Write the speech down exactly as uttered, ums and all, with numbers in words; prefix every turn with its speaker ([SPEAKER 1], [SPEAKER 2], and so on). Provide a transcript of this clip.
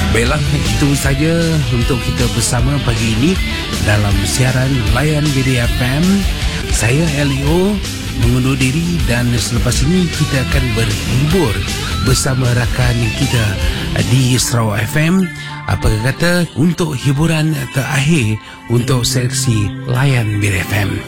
[SPEAKER 1] Baiklah, itu saja untuk kita bersama pagi ini dalam siaran Layan Bilik F M. Saya L E O mengundur diri dan selepas ini kita akan berhibur bersama rakan kita di Sarawak F M. Apa kata untuk hiburan terakhir untuk seleksi Layan Bilik F M.